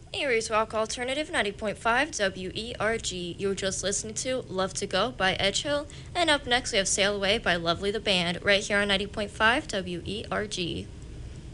Aries Rock Alternative 90.5 WERG. You were just listening to Love to Go by Edge Hill. And up next we have Sail Away by Lovely the Band right here on 90.5 WERG.